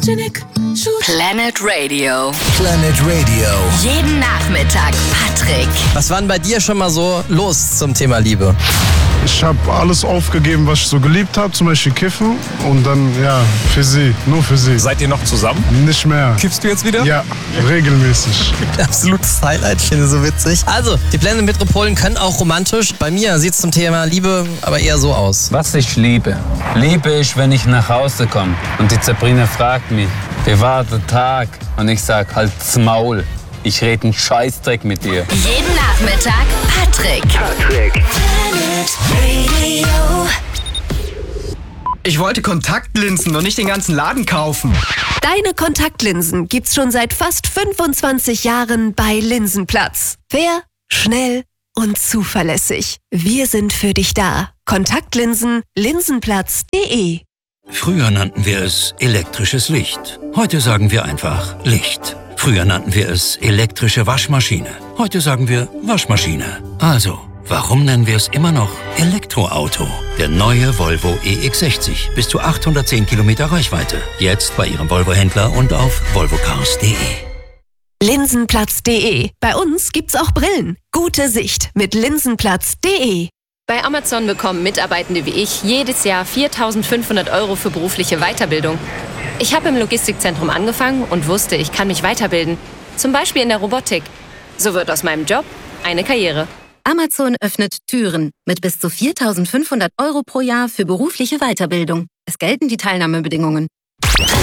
Planet Radio. Planet Radio. Jeden Nachmittag Patrick. Was war denn bei dir schon mal so los zum Thema Liebe? Ich habe alles aufgegeben, was ich so geliebt habe, zum Beispiel Kiffen. Und dann, für sie, nur für sie. Seid ihr noch zusammen? Nicht mehr. Kiffst du jetzt wieder? Ja, regelmäßig. Absolutes Highlight, ich finde so witzig. Also, die Planet Metropolen können auch romantisch. Bei mir sieht es zum Thema Liebe aber eher so aus. Was ich liebe? Liebe ich, wenn ich nach Hause komme und die Sabrina fragt mich, wie war der Tag? Und ich sag, halt's Maul. Ich rede einen Scheißdreck mit dir. Jeden Nachmittag Patrick. Planet Radio. Ich wollte Kontaktlinsen und nicht den ganzen Laden kaufen. Deine Kontaktlinsen gibt's schon seit fast 25 Jahren bei Linsenplatz. Fair, schnell und zuverlässig. Wir sind für dich da. Kontaktlinsen, linsenplatz.de. Früher nannten wir es elektrisches Licht. Heute sagen wir einfach Licht. Früher nannten wir es elektrische Waschmaschine. Heute sagen wir Waschmaschine. Also, warum nennen wir es immer noch Elektroauto? Der neue Volvo EX60. Bis zu 810 Kilometer Reichweite. Jetzt bei Ihrem Volvo-Händler und auf volvocars.de. Linsenplatz.de. Bei uns gibt's auch Brillen. Gute Sicht mit linsenplatz.de. Bei Amazon bekommen Mitarbeitende wie ich jedes Jahr 4.500 € für berufliche Weiterbildung. Ich habe im Logistikzentrum angefangen und wusste, ich kann mich weiterbilden. Zum Beispiel in der Robotik. So wird aus meinem Job eine Karriere. Amazon öffnet Türen mit bis zu 4.500 € pro Jahr für berufliche Weiterbildung. Es gelten die Teilnahmebedingungen.